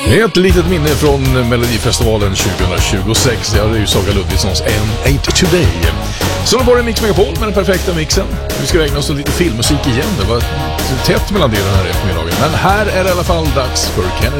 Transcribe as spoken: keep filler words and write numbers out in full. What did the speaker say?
Ett litet minne från Melodifestivalen tjugohundratjugosex. Det är ju Saga Ludvigssons And Ain't Today. Så då var det Mix Megapol med den perfekta mixen. Vi ska ägna oss åt lite filmmusik igen. Det var tätt mellan det den här eftermiddagen. Men här är det i alla fall dags för Kennedy.